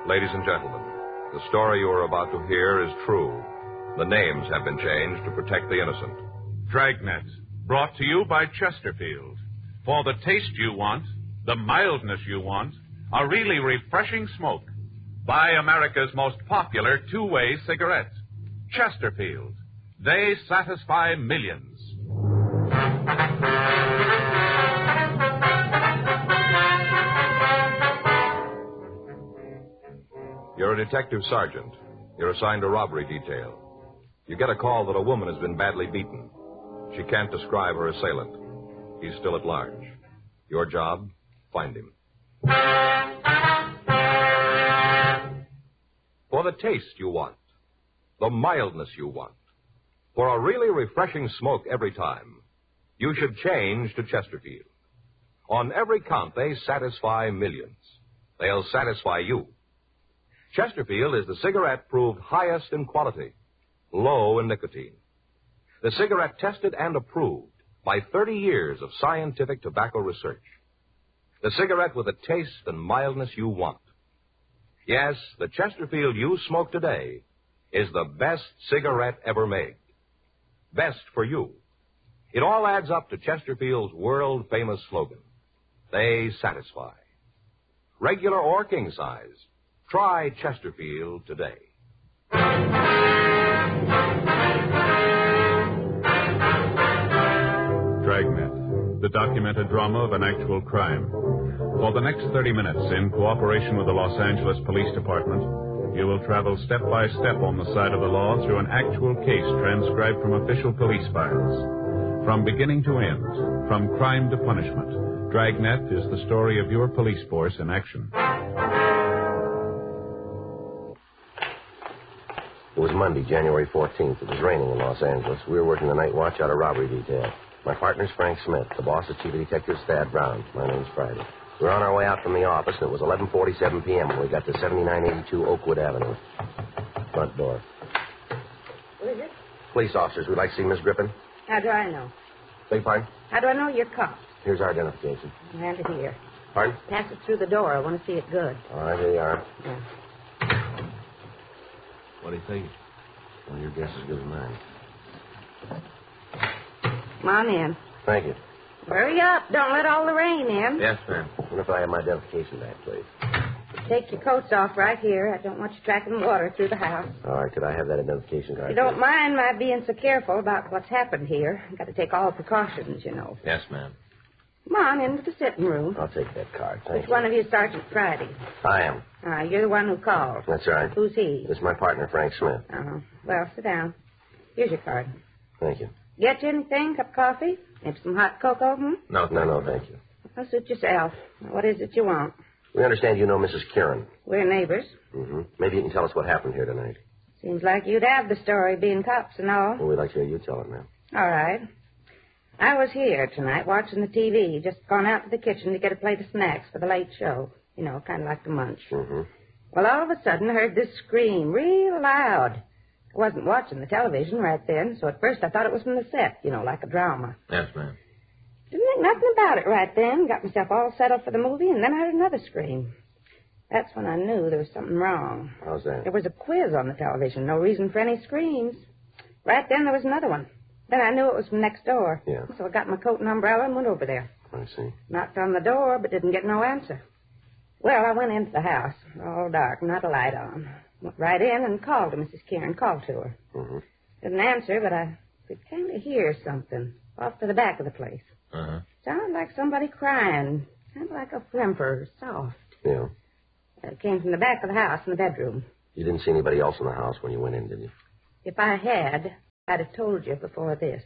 Ladies and gentlemen, the story you are about to hear is true. The names have been changed to protect the innocent. Dragnet, brought to you by Chesterfield. For the taste you want, the mildness you want, a really refreshing smoke. Buy America's most popular two-way cigarette, Chesterfield. They satisfy millions. You're a detective sergeant. You're assigned to robbery detail. You get a call that a woman has been badly beaten. She can't describe her assailant. He's still at large. Your job, find him. For the taste you want, the mildness you want, for a really refreshing smoke every time, you should change to Chesterfield. On every count, they satisfy millions. They'll satisfy you. Chesterfield is the cigarette proved highest in quality, low in nicotine. The cigarette tested and approved by 30 years of scientific tobacco research. The cigarette with the taste and mildness you want. Yes, the Chesterfield you smoke today is the best cigarette ever made. Best for you. It all adds up to Chesterfield's world-famous slogan. They satisfy. Regular or king size. Try Chesterfield today. Dragnet, the documented drama of an actual crime. For the next 30 minutes, in cooperation with the Los Angeles Police Department, you will travel step by step on the side of the law through an actual case transcribed from official police files. From beginning to end, from crime to punishment, Dragnet is the story of your police force in action. It was Monday, January 14th. It was raining in Los Angeles. We were working the night watch out of robbery detail. My partner's Frank Smith. The boss is Chief Detective Thad Brown. My name's Friday. We were on our way out from the office, and it was 11:47 p.m. when we got to 7982 Oakwood Avenue. Front door. What is it? Police officers. We'd like to see Miss Griffin. How do I know? Beg pardon? How do I know you're cops? Here's our identification. Hand it here. Pardon? Pass it through the door. I want to see it good. All right, here you are. Yeah. What do you think? Well, your guess is as good as mine. Come on in. Thank you. Hurry up. Don't let all the rain in. Yes, ma'am. And if I have my identification back, please. Take your coats off right here. I don't want you tracking water through the house. All right, could I have that identification card? You don't please? mind my being so careful about what's happened here. I've got to take all precautions, you know. Yes, ma'am. Come on into the sitting room. I'll take that card. Thank Which you. one of you is Sergeant Friday? I am. You're the one who called. That's right. Who's he? This is my partner, Frank Smith. Uh-huh. Well, sit down. Here's your card. Thank you. Get you anything? Cup of coffee? Maybe some hot cocoa? No, thank you. Well, suit yourself. What is it you want? We understand you know Mrs. Kieran. We're neighbors. Mm-hmm. Maybe you can tell us what happened here tonight. Seems like you'd have the story, being cops and all. Well, we'd like to hear you tell it, ma'am. All right. I was here tonight watching the TV, just gone out to the kitchen to get a plate of snacks for the late show. You know, kind of like the munch. Mm-hmm. Well, all of a sudden I heard this scream real loud. I wasn't watching the television right then, so at first I thought it was from the set, you know, like a drama. Yes, ma'am. Didn't think nothing about it right then. Got myself all settled for the movie, and then I heard another scream. That's when I knew there was something wrong. How's that? There was a quiz on the television. No reason for any screams. Right then there was another one. Then I knew it was from next door. Yeah. So I got my coat and umbrella and went over there. I see. Knocked on the door, but didn't get no answer. Well, I went into the house, all dark, not a light on. Went right in and called to Mrs. Kieran, called to her. Mm-hmm. Didn't answer, but I could kind of hear something off to the back of the place. Uh-huh. Sounded like somebody crying, kind of like a whimper, soft. Yeah. It came from the back of the house in the bedroom. You didn't see anybody else in the house when you went in, did you? If I had, I'd have told you before this.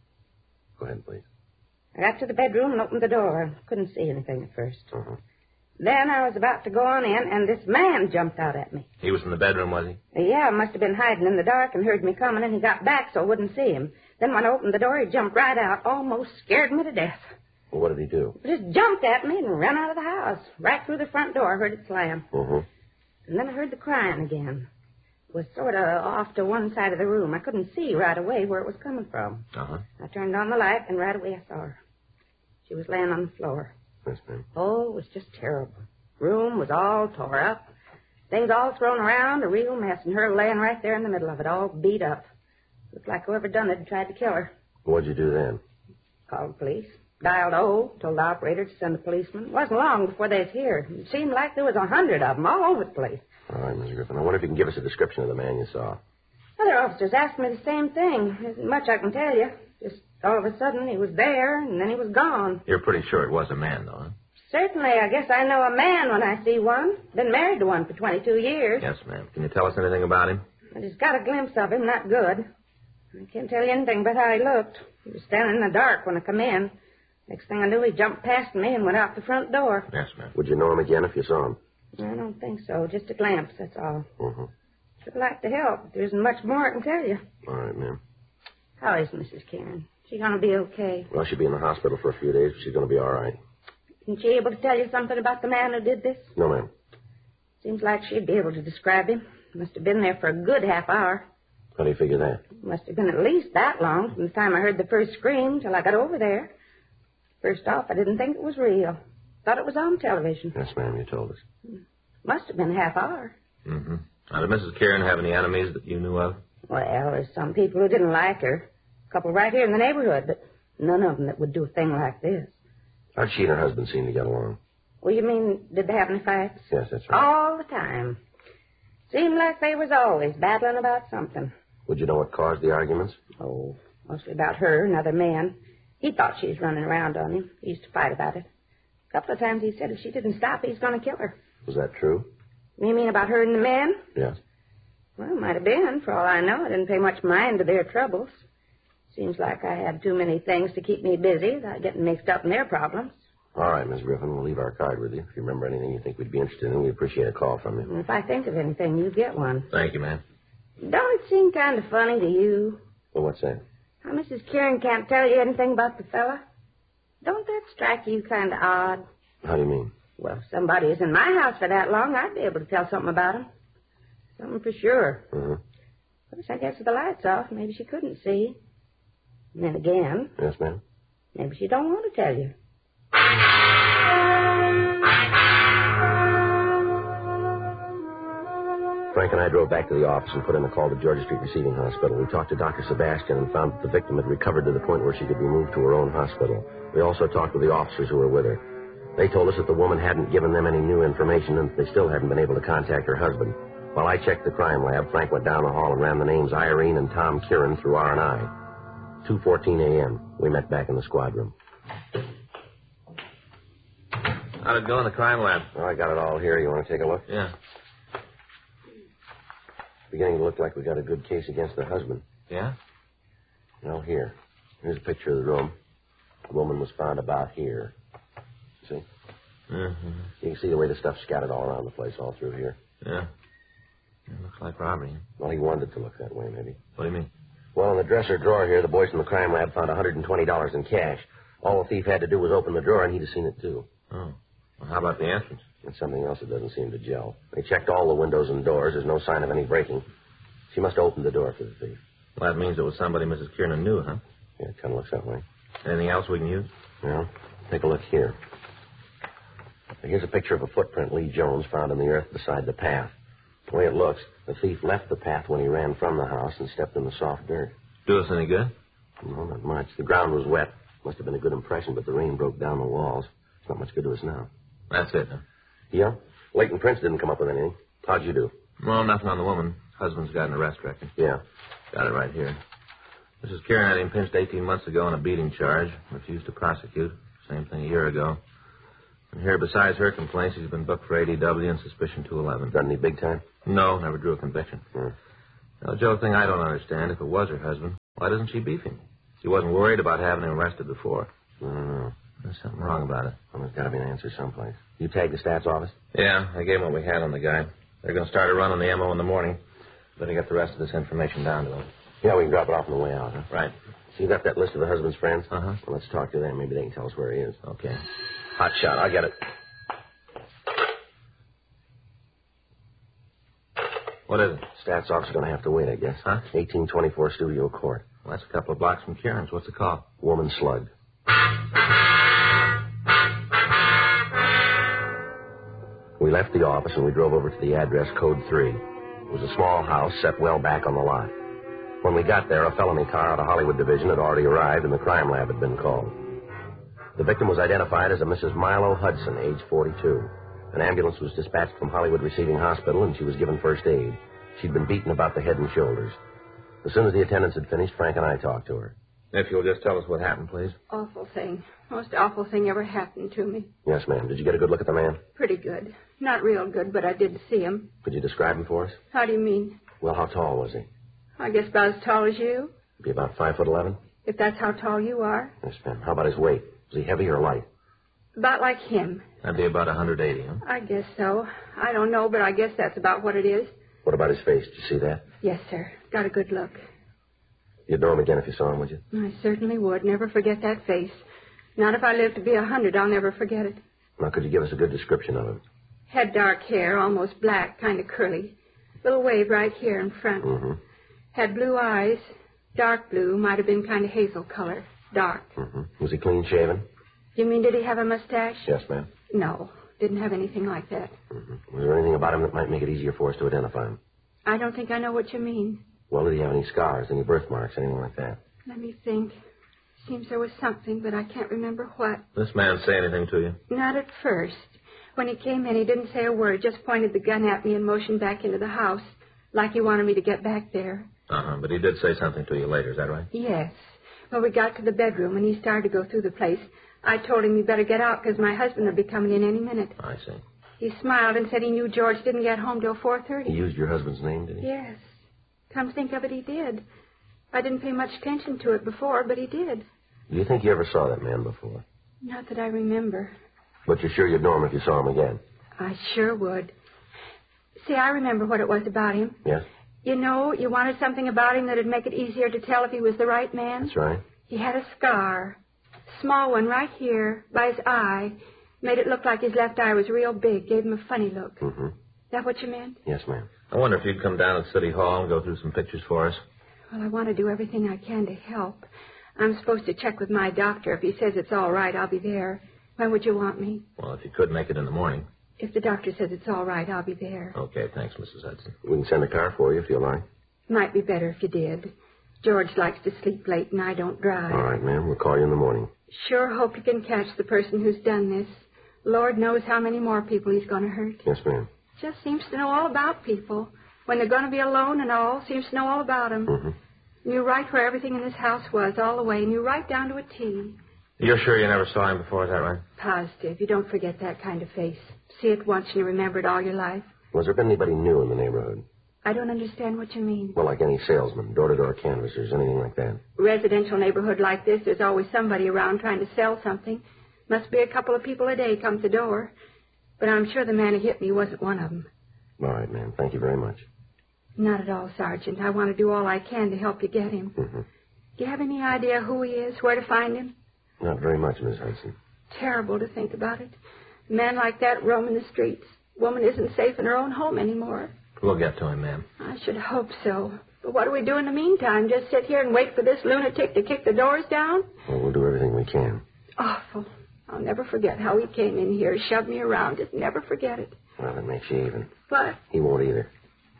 Go ahead, please. I got to the bedroom and opened the door. Couldn't see anything at first. Uh-huh. Then I was about to go on in, and this man jumped out at me. He was in the bedroom, was he? Yeah, must have been hiding in the dark and heard me coming, and he got back so I wouldn't see him. Then when I opened the door, he jumped right out, almost scared me to death. Well, what did he do? He just jumped at me and ran out of the house. Right through the front door, I heard it slam. Uh-huh. And then I heard the crying again. It was sort of off to one side of the room. I couldn't see right away where it was coming from. Uh-huh. I turned on the light, and right away I saw her. She was laying on the floor. Yes, ma'am. Oh, it was just terrible. Room was all tore up. Things all thrown around, a real mess, and her laying right there in the middle of it, all beat up. Looked like whoever done it had tried to kill her. What'd you do then? Called the police. Dialed O, told the operator to send a policeman. It wasn't long before they was here. It seemed like there was 100 of them all over the place. All right, Miss Griffin. I wonder if you can give us a description of the man you saw. Other officers asked me the same thing. There isn't much I can tell you. Just all of a sudden he was there, and then he was gone. You're pretty sure it was a man, though, huh? Certainly, I guess I know a man when I see one. Been married to one for 22 years. Yes, ma'am. Can you tell us anything about him? I just got a glimpse of him, not good. I can't tell you anything but how he looked. He was standing in the dark when I come in. Next thing I knew, he jumped past me and went out the front door. Yes, ma'am. Would you know him again if you saw him? I don't think so. Just a glimpse, that's all. Mm-hmm. Should like to help, but there isn't much more I can tell you. All right, ma'am. How is Mrs. Karen? She going to be okay? Well, she'll be in the hospital for a few days, but she's going to be all right. Isn't she able to tell you something about the man who did this? No, ma'am. Seems like she'd be able to describe him. Must have been there for a good half hour. How do you figure that? Must have been at least that long from the time I heard the first scream till I got over there. First off, I didn't think it was real. Thought it was on television. Yes, ma'am, you told us. Must have been a half hour. Mm-hmm. Now, did Mrs. Karen have any enemies that you knew of? Well, there's some people who didn't like her. A couple right here in the neighborhood, but none of them that would do a thing like this. How'd she and her husband seem to get along? Well, you mean, did they have any fights? Yes, that's right. All the time. Seemed like they was always battling about something. Would you know what caused the arguments? Oh, mostly about her and other men. He thought she was running around on him. He used to fight about it. A couple of times he said if she didn't stop, he's going to kill her. Was that true? You mean about her and the men? Yes. Well, might have been. For all I know, I didn't pay much mind to their troubles. Seems like I had too many things to keep me busy without getting mixed up in their problems. All right, Miss Griffin, we'll leave our card with you. If you remember anything you think we'd be interested in, we'd appreciate a call from you. And if I think of anything, you get one. Thank you, ma'am. Don't it seem kind of funny to you? Well, what's that? How Mrs. Kieran can't tell you anything about the fella? Don't that strike you kind of odd? How do you mean? Well, if somebody is in my house for that long, I'd be able to tell something about him. Something for sure. Mm-hmm. Of course, I guess with the lights off, maybe she couldn't see. And then again, Yes, ma'am? maybe she don't want to tell you. Frank and I drove back to the office and put in a call to Georgia Street Receiving Hospital. We talked to Dr. Sebastian and found that the victim had recovered to the point where she could be moved to her own hospital. We also talked with the officers who were with her. They told us that the woman hadn't given them any new information and they still hadn't been able to contact her husband. While I checked the crime lab, Frank went down the hall and ran the names Irene and Tom Kieran through R&I. 2:14 a.m. We met back in the squad room. How'd it go in the crime lab? Well, I got it all here. You want to take a look? Yeah. Beginning to look like we got a good case against the husband. Yeah? Now, here. Here's a picture of the room. The woman was found about here. See? Mm-hmm. You can see the way the stuff's scattered all around the place, all through here. Yeah. It looks like robbery. Well, he wanted it to look that way, maybe. What do you mean? Well, in the dresser drawer here, the boys from the crime lab found $120 in cash. All the thief had to do was open the drawer, and he'd have seen it, too. Oh. Well, how about the entrance? It's something else that doesn't seem to gel. They checked all the windows and doors. There's no sign of any breaking. She must have opened the door for the thief. Well, that means it was somebody Mrs. Kiernan knew, huh? Yeah, it kind of looks that way. Anything else we can use? Well, take a look here. Here's a picture of a footprint Lee Jones found in the earth beside the path. The way it looks, the thief left the path when he ran from the house and stepped in the soft dirt. Do us any good? No, not much. The ground was wet. Must have been a good impression, but the rain broke down the walls. It's not much good to us now. That's it, huh? Yeah? Leighton Prince didn't come up with anything. How'd you do? Well, nothing on the woman. Husband's got an arrest record. Yeah. Got it right here. Mrs. Kieran had him pinched 18 months ago on a beating charge. Refused to prosecute. Same thing a year ago. And here, besides her complaints, he's been booked for ADW and suspicion 211. Done any big time? No, never drew a conviction. Now, Joe, the thing I don't understand, if it was her husband, why doesn't she beef him? She wasn't worried about having him arrested before. I don't know. There's something wrong about it. Well, there's got to be an answer someplace. You tagged the stats office? Yeah, I gave him what we had on the guy. They're going to start a run on the MO in the morning. Better get the rest of this information down to him. Yeah, we can drop it off on the way out, huh? Right. So you got that list of the husband's friends? Uh-huh. Well, let's talk to them. Maybe they can tell us where he is. Okay. Hot shot. I'll get it. What is it? Stats office is going to have to wait, I guess. Huh? 1824 Studio Court. Well, that's a couple of blocks from Kieran's. What's the call? Woman slugged. We We left the office and we drove over to the address code 3. It was a small house set well back on the lot. When we got there, a felony car out of Hollywood Division had already arrived and the crime lab had been called. The victim was identified as a Mrs. Milo Hudson, age 42. An ambulance was dispatched from Hollywood Receiving Hospital and she was given first aid. She'd been beaten about the head and shoulders. As soon as the attendants had finished, Frank and I talked to her. If you'll just tell us what happened, please. Awful thing. Most awful thing ever happened to me. Yes, ma'am. Did you get a good look at the man? Pretty good. Not real good, but I did see him. Could you describe him for us? How do you mean? Well, how tall was he? I guess about as tall as you. Be about 5'11". If that's how tall you are. Yes, ma'am. How about his weight? Was he heavy or light? About like him. That'd be about 180, huh? I guess so. I don't know, but I guess that's about what it is. What about his face? Did you see that? Yes, sir. Got a good look. You'd know him again if you saw him, would you? I certainly would. Never forget that face. Not if I live to be 100, I'll never forget it. Now, could you give us a good description of him? Had dark hair, almost black, kind of curly. Little wave right here in front. Mm-hmm. Had blue eyes, dark blue, might have been kind of hazel color, dark. Mm-hmm. Was he clean shaven? You mean did he have a mustache? Yes, ma'am. No, didn't have anything like that. Mm-hmm. Was there anything about him that might make it easier for us to identify him? I don't think I know what you mean. Well, did he have any scars, any birthmarks, anything like that? Let me think. Seems there was something, but I can't remember what. This man say anything to you? Not at first. When he came in, he didn't say a word, just pointed the gun at me and motioned back into the house, like he wanted me to get back there. Uh-huh, but he did say something to you later, is that right? Yes. When we got to the bedroom and he started to go through the place, I told him he better get out because my husband would be coming in any minute. I see. He smiled and said he knew George didn't get home till 4:30. He used your husband's name, did he? Yes. Come to think of it, he did. I didn't pay much attention to it before, but he did. Do you think you ever saw that man before? Not that I remember. But you're sure you'd know him if you saw him again? I sure would. See, I remember what it was about him. Yes? You know, you wanted something about him that'd make it easier to tell if he was the right man. That's right. He had a scar. Small one right here, by his eye. Made it look like his left eye was real big. Gave him a funny look. Mm-hmm. Is that what you meant? Yes, ma'am. I wonder if you'd come down to City Hall and go through some pictures for us. Well, I want to do everything I can to help. I'm supposed to check with my doctor. If he says it's all right, I'll be there. When would you want me? Well, if you could make it in the morning. If the doctor says it's all right, I'll be there. Okay, thanks, Mrs. Hudson. We can send a car for you if you like. Might be better if you did. George likes to sleep late and I don't drive. All right, ma'am. We'll call you in the morning. Sure hope you can catch the person who's done this. Lord knows how many more people he's going to hurt. Yes, ma'am. Just seems to know all about people. When they're going to be alone and all, seems to know all about them. Mm-hmm. Knew right where everything in this house was, all the way. Knew right down to a T. You're sure you never saw him before, is that right? Positive. You don't forget that kind of face. See it once and you remember it all your life. Was there been anybody new in the neighborhood? I don't understand what you mean. Well, like any salesman, door-to-door canvassers, anything like that. Residential neighborhood like this, there's always somebody around trying to sell something. Must be a couple of people a day come to the door. But I'm sure the man who hit me wasn't one of them. All right, ma'am. Thank you very much. Not at all, Sergeant. I want to do all I can to help you get him. Mm-hmm. Do you have any idea who he is, where to find him? Not very much, Miss Hudson. Terrible to think about it. A man like that roaming the streets. Woman isn't safe in her own home anymore. We'll get to him, ma'am. I should hope so. But what do we do in the meantime? Just sit here and wait for this lunatic to kick the doors down? Well, we'll do everything we can. Awful. I'll never forget how he came in here, shoved me around. Just never forget it. Well, that makes you even. What? He won't either.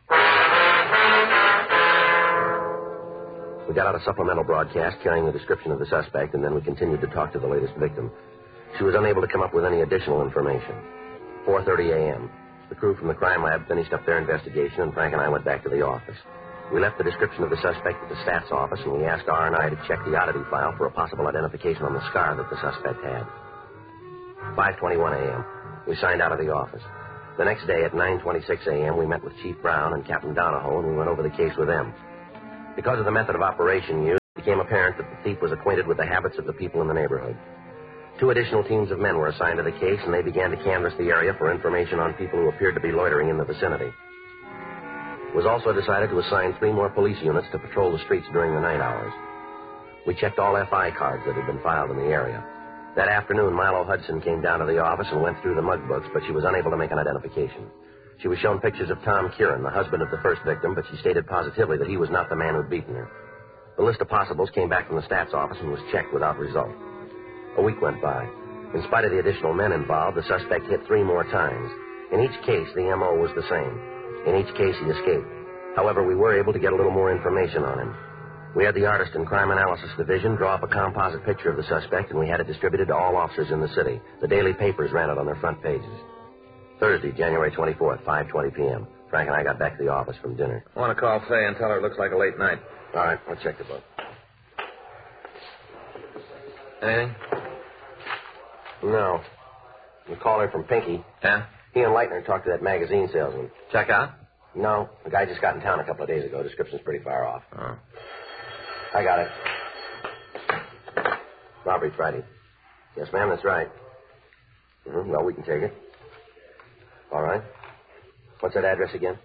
We got out a supplemental broadcast carrying the description of the suspect, and then we continued to talk to the latest victim. She was unable to come up with any additional information. 4:30 a.m. The crew from the crime lab finished up their investigation, and Frank and I went back to the office. We left the description of the suspect at the stats office, and we asked R&I to check the oddity file for a possible identification on the scar that the suspect had. 5:21 a.m. We signed out of the office. The next day at 9:26 a.m., we met with Chief Brown and Captain Donahoe, and we went over the case with them. Because of the method of operation used, it became apparent that the thief was acquainted with the habits of the people in the neighborhood. 2 additional teams of men were assigned to the case, and they began to canvass the area for information on people who appeared to be loitering in the vicinity. It was also decided to assign 3 more police units to patrol the streets during the night hours. We checked all FI cards that had been filed in the area. That afternoon, Milo Hudson came down to the office and went through the mug books, but she was unable to make an identification. She was shown pictures of Tom Kieran, the husband of the first victim, but she stated positively that he was not the man who'd beaten her. The list of possibles came back from the stats office and was checked without result. A week went by. In spite of the additional men involved, the suspect hit 3 more times. In each case, the M.O. was the same. In each case, he escaped. However, we were able to get a little more information on him. We had the artist in Crime Analysis Division draw up a composite picture of the suspect, and we had it distributed to all officers in the city. The daily papers ran it on their front pages. Thursday, January 24th, 5:20 p.m. Frank and I got back to the office from dinner. I want to call Faye and tell her it looks like a late night. All right, I'll check the book. Anything? No. We called her from Pinky. Yeah? He and Leitner talked to that magazine salesman. Check out? No, the guy just got in town a couple of days ago. Description's pretty far off. Oh. I got it. Robbery Friday. Yes, ma'am, that's right. Well, we can take it. All right. What's that address again?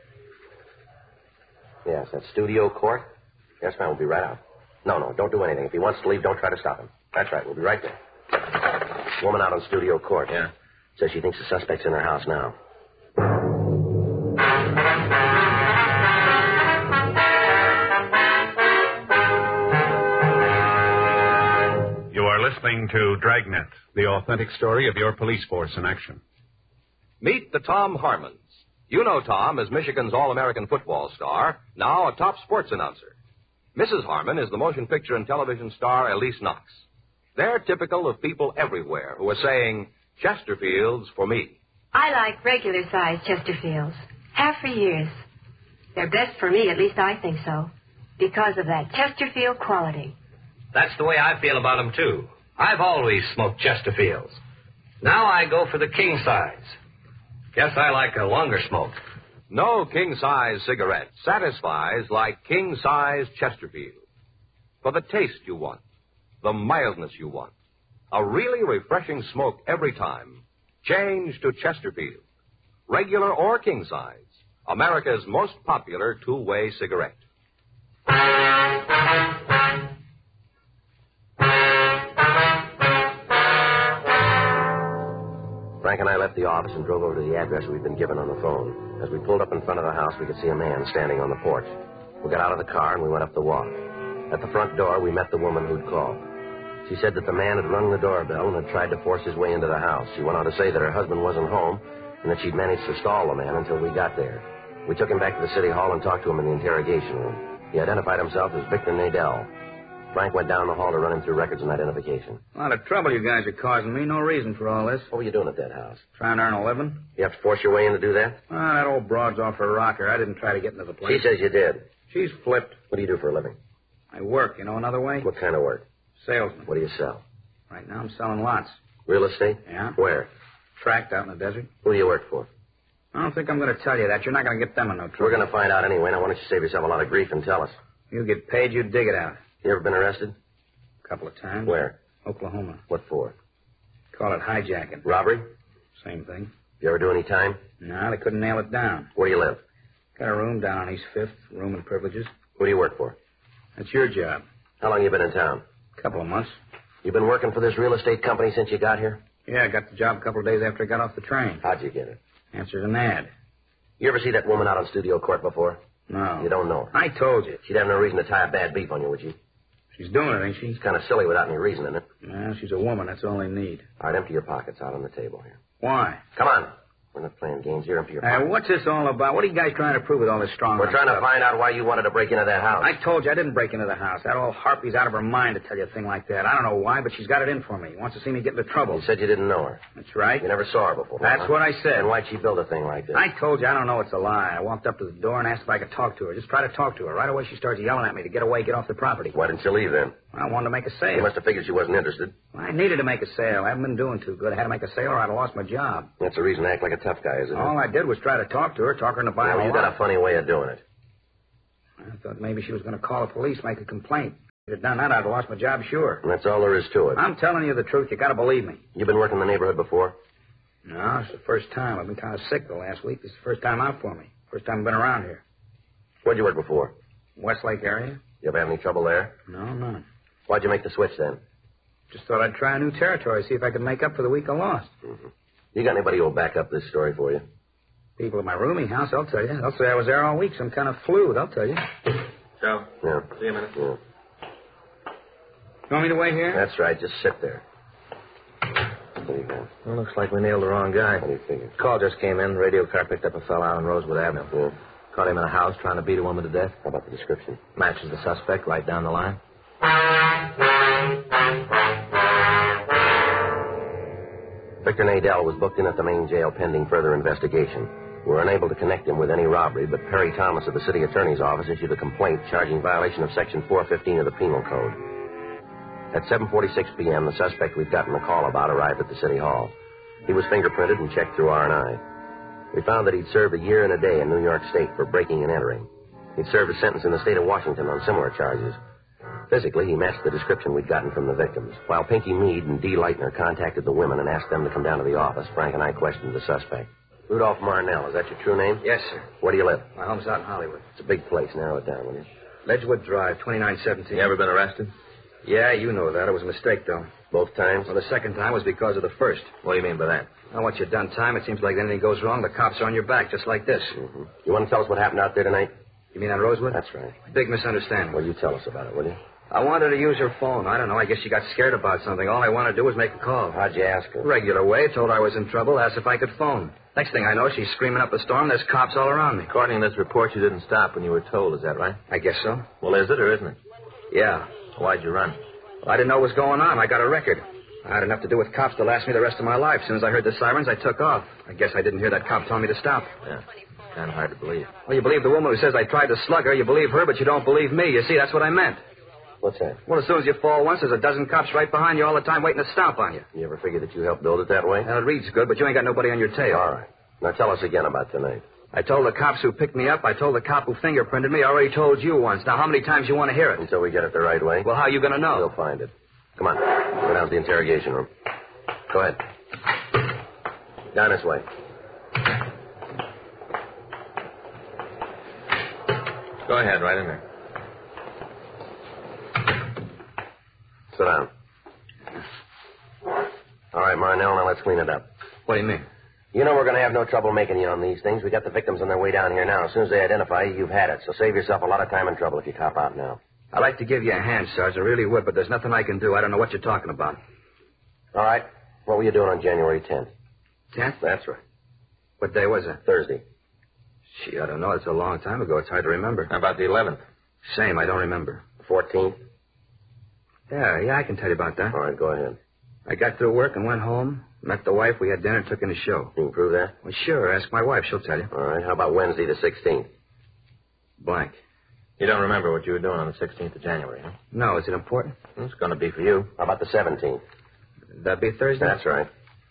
Yes, that's Studio Court. Yes, ma'am, we'll be right out. No, don't do anything. If he wants to leave, don't try to stop him. That's right, we'll be right there. Woman out on Studio Court. Yeah. Says she thinks the suspect's in her house now. You are listening to Dragnet, the authentic story of your police force in action. Meet the Tom Harmons. You know Tom as Michigan's All-American football star, now a top sports announcer. Mrs. Harmon is the motion picture and television star Elise Knox. They're typical of people everywhere who are saying, Chesterfields for me. I like regular-sized Chesterfields. Have for years. They're best for me, at least I think so, because of that Chesterfield quality. That's the way I feel about them, too. I've always smoked Chesterfields. Now I go for the king size. Guess I like a longer smoke. No king-size cigarette satisfies like king-size Chesterfield. For the taste you want, the mildness you want, a really refreshing smoke every time, change to Chesterfield. Regular or king-size, America's most popular two-way cigarette. Frank and I left the office and drove over to the address we'd been given on the phone. As we pulled up in front of the house, we could see a man standing on the porch. We got out of the car and we went up the walk. At the front door, we met the woman who'd called. She said that the man had rung the doorbell and had tried to force his way into the house. She went on to say that her husband wasn't home and that she'd managed to stall the man until we got there. We took him back to the city hall and talked to him in the interrogation room. He identified himself as Victor Nadell. Frank went down the hall to run him through records and identification. A lot of trouble you guys are causing me. No reason for all this. What were you doing at that house? Trying to earn a living. You have to force your way in to do that? That old broad's off her rocker. I didn't try to get into the place. She says you did. She's flipped. What do you do for a living? I work, you know another way? What kind of work? Salesman. What do you sell? Right now I'm selling lots. Real estate? Yeah. Where? Tracked out in the desert. Who do you work for? I don't think I'm going to tell you that. You're not going to get them in no trouble. We're going to find out anyway. Now, why don't you save yourself a lot of grief and tell us? You get paid, you dig it out. You ever been arrested? A couple of times. Where? Oklahoma. What for? Call it hijacking. Robbery? Same thing. You ever do any time? No, they couldn't nail it down. Where do you live? Got a room down on East 5th, room and privileges. Who do you work for? That's your job. How long you been in town? A couple of months. You been working for this real estate company since you got here? Yeah, I got the job a couple of days after I got off the train. How'd you get it? Answered an ad. You ever see that woman out on Studio Court before? No. You don't know her? I told you. She'd have no reason to tie a bad beef on you, would she? She's doing it, ain't she? It's kind of silly without any reason in it. Yeah, she's a woman. That's all they need. All right, empty your pockets out on the table here. Why? Come on. We're not playing games here. Empty your pockets. What's this all about? What are you guys trying to prove with all this strong We're trying to stuff? find out why you wanted to break into that house. I told you I didn't break into the house. That old harpy's out of her mind to tell you a thing like that. I don't know why, but she's got it in for me. Wants to see me get into trouble. You said you didn't know her. That's right. You never saw her before. That's what I said. And why'd she build a thing like this? I told you I don't know it's a lie. I walked up to the door and asked if I could talk to her. Just try to talk to her. Right away she starts yelling at me to get away, get off the property. Why didn't you leave then? I wanted to make a sale. You must have figured she wasn't interested. I needed to make a sale. I haven't been doing too good. I had to make a sale or I'd have lost my job. That's the reason to act like a tough guy, isn't it? All I did was try to talk to her, talk her into buying Well, you got a funny way of doing it. I thought maybe she was going to call the police, make a complaint. If I'd done that, I'd have lost my job, sure. And that's all there is to it. I'm telling you the truth. You got to believe me. You been working in the neighborhood before? No, it's the first time. I've been kind of sick the last week. This is the first time out for me. First time I've been around here. Where'd you work before? Westlake area? You ever have any trouble there? No, none. Why'd you make the switch then? Just thought I'd try a new territory, see if I could make up for the week I lost. Mm-hmm. You got anybody who'll back up this story for you? People at my rooming house, they'll tell you. They'll say I was there all week, some kind of flu, they'll tell you. Joe? Yeah. See you a minute. Yeah. You want me to wait here? That's right. Just sit there. What do you got? Well, looks like we nailed the wrong guy. What do you figure? Call just came in. Radio car picked up a fellow out on Rosewood Avenue. Yeah. Caught him in a house trying to beat a woman to death. How about the description? Matches the suspect right down the line. Victor Nadell was booked in at the main jail pending further investigation. We were unable to connect him with any robbery, but Perry Thomas of the city attorney's office issued a complaint charging violation of Section 415 of the Penal Code. At 7:46 p.m., the suspect we'd gotten a call about arrived at the city hall. He was fingerprinted and checked through R&I. We found that he'd served a year and a day in New York State for breaking and entering. He'd served a sentence in the state of Washington on similar charges. Physically, he matched the description we'd gotten from the victims. While Pinky Meade and Dee Leitner contacted the women and asked them to come down to the office, Frank and I questioned the suspect. Rudolph Marnell, is that your true name? Yes, sir. Where do you live? My home's out in Hollywood. It's a big place. Narrow it down, will you? Ledgewood Drive, 2917. You ever been arrested? Yeah, you know that. It was a mistake, though. Both times? Well, the second time was because of the first. What do you mean by that? Now, once you've done time, it seems like anything goes wrong, the cops are on your back, just like this. Mm-hmm. You want to tell us what happened out there tonight? You mean on Rosewood? That's right. Big misunderstanding. Well, you tell us about it, will you? I wanted to use her phone. I don't know. I guess she got scared about something. All I wanted to do was make a call. How'd you ask her? Regular way. Told her I was in trouble. Asked if I could phone. Next thing I know, she's screaming up a storm. There's cops all around me. According to this report, you didn't stop when you were told. Is that right? I guess so. Well, is it or isn't it? Yeah. Why'd you run? Well, I didn't know what was going on. I got a record. I had enough to do with cops to last me the rest of my life. As soon as I heard the sirens, I took off. I guess I didn't hear that cop tell me to stop. Yeah. Kind of hard to believe. Well, you believe the woman who says I tried to slug her. You believe her, but you don't believe me. You see, that's what I meant. What's that? Well, as soon as you fall once, there's a dozen cops right behind you all the time waiting to stomp on you. You ever figure that you helped build it that way? Well, it reads good, but you ain't got nobody on your tail. All right. Now tell us again about tonight. I told the cops who picked me up. I told the cop who fingerprinted me. I already told you once. Now, how many times you want to hear it? Until we get it the right way. Well, how are you going to know? We'll find it. Come on. Go down to the interrogation room. Go ahead. Down this way. Go ahead, right in there. Sit down. All right, Marnell, now let's clean it up. What do you mean? You know we're going to have no trouble making you on these things. We got the victims on their way down here now. As soon as they identify you, you've had it. So save yourself a lot of time and trouble if you cop out now. I'd like to give you a hand, Sarge. I really would, but there's nothing I can do. I don't know what you're talking about. All right. What were you doing on January 10th? 10th? That's right. What day was it? Thursday. Gee, I don't know. It's a long time ago. It's hard to remember. How about the 11th? Same. I don't remember. 14th? Yeah, I can tell you about that. All right, go ahead. I got through work and went home, met the wife, we had dinner, took in a show. You can prove that? Well, sure. Ask my wife. She'll tell you. All right. How about Wednesday the 16th? Blank. You don't remember what you were doing on the 16th of January, huh? No, is it important? It's going to be for you. How about the 17th? That'd be Thursday? That's right.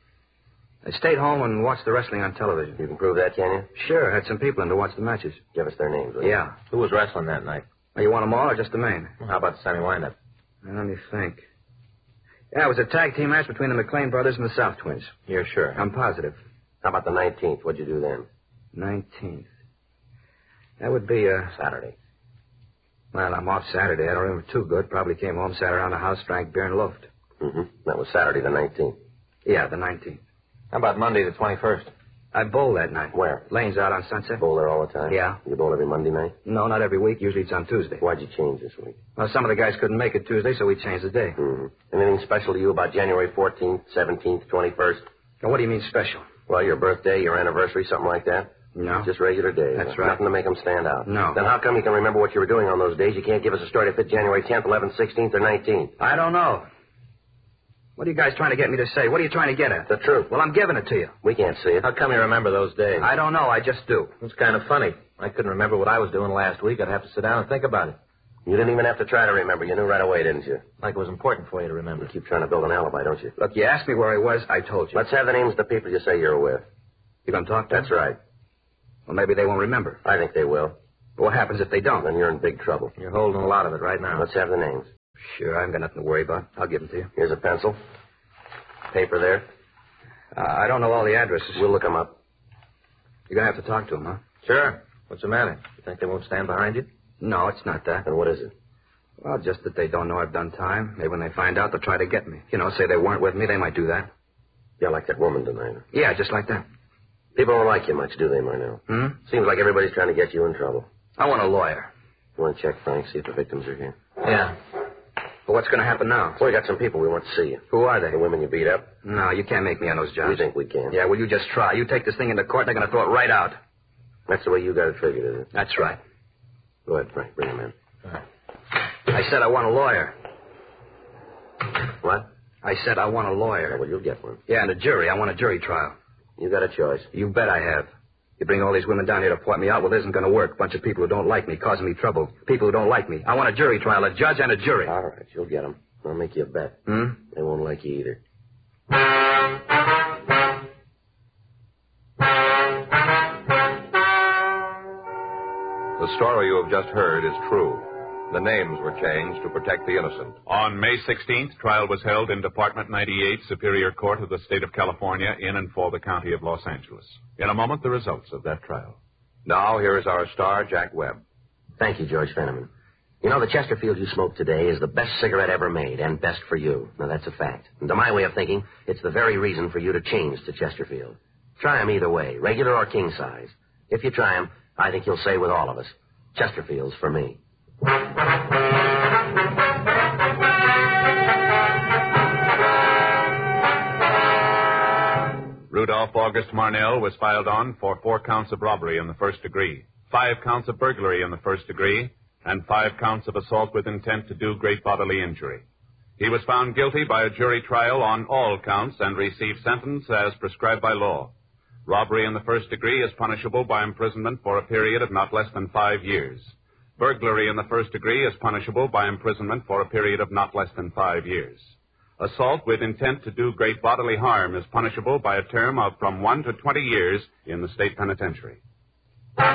I stayed home and watched the wrestling on television. You can prove that, can you? Sure. Had some people in to watch the matches. Give us their names, will you? Yeah. Who was wrestling that night? Oh, you want them all or just the main? Well, how about the semi-windup? Let me think. Yeah, it was a tag team match between the McLean brothers and the South Twins. You're sure? I'm positive. How about the 19th? What'd you do then? 19th. That would be, Saturday. Well, I'm off Saturday. I don't remember too good. Probably came home, sat around the house, drank beer, and loafed. Mm-hmm. That was Saturday the 19th. Yeah, the 19th. How about Monday the 21st? I bowl that night. Where? Lane's out on Sunset. Bowl there all the time? Yeah. You bowl every Monday night? No, not every week. Usually it's on Tuesday. Why'd you change this week? Well, some of the guys couldn't make it Tuesday, so we changed the day. Mm-hmm. Anything special to you about January 14th, 17th, 21st? Now, what do you mean special? Well, your birthday, your anniversary, something like that? No. Just regular days. That's huh? right. Nothing to make them stand out. No. Then how come you can remember what you were doing on those days? You can't give us a story to fit January 10th, 11th, 16th, or 19th. I don't know. What are you guys trying to get me to say? What are you trying to get at? The truth. Well, I'm giving it to you. We can't see it. How come you remember those days? I don't know. I just do. It's kind of funny. I couldn't remember what I was doing last week. I'd have to sit down and think about it. You didn't even have to try to remember. You knew right away, didn't you? Like it was important for you to remember. You keep trying to build an alibi, don't you? Look, you asked me where I was. I told you. Let's have the names of the people you say you're with. You going to talk to That's them? right. Well, maybe they won't remember. I think they will. But what happens if they don't? Then you're in big trouble. You're holding a lot of it right now. Let's have the names. Sure, I haven't got nothing to worry about. I'll give them to you. Here's a pencil. Paper there. I don't know all the addresses. We'll look them up. You're going to have to talk to them, huh? Sure. What's the matter? You think they won't stand behind you? No, it's not that. And what is it? Well, just that they don't know I've done time. Maybe when they find out, they'll try to get me. You know, say they weren't with me, they might do that. Yeah, like that woman tonight. Yeah, just like that. People don't like you much, do they, Marnell? Seems like everybody's trying to get you in trouble. I want a lawyer. You want to check, Frank, see if the victims are here? Yeah. Well, what's going to happen now? Well, we got some people we want to see you. Who are they? The women you beat up. No, you can't make me on those jobs. We think we can. Yeah, well, you just try. You take this thing into court, they're going to throw it right out. That's the way you got it figured, is it? That's right. Go ahead, Frank. Bring him in. I said I want a lawyer. What? I said I want a Yeah, lawyer. well, you'll get one. Yeah, and a jury. I want a jury trial. You got a choice. You bet I have. You bring all these women down here to point me out, well, it isn't going to work. A bunch of people who don't like me, causing me trouble. People who don't like me. I want a jury trial, a judge and a jury. All right, you'll get them. I'll make you a bet. They won't like you either. The story you have just heard is true. The names were changed to protect the innocent. On May 16th, trial was held in Department 98, Superior Court of the State of California, in and for the County of Los Angeles. In a moment, the results of that trial. Now, here is our star, Jack Webb. Thank you, George Fenneman. You know, the Chesterfield you smoked today is the best cigarette ever made, and best for you. Now, that's a fact. And to my way of thinking, it's the very reason for you to change to Chesterfield. Try 'em either way, regular or king size. If you try 'em, I think you'll say with all of us, Chesterfield's for me. Rudolph August Marnell was filed on for 4 counts of robbery in the first degree, 5 counts of burglary in the first degree, and 5 counts of assault with intent to do great bodily injury. He was found guilty by a jury trial on all counts and received sentence as prescribed by law. Robbery in the first degree is punishable by imprisonment for a period of not less than 5 years. Burglary in the first degree is punishable by imprisonment for a period of not less than 5 years. Assault with intent to do great bodily harm is punishable by a term of from 1 to 20 years in the state penitentiary.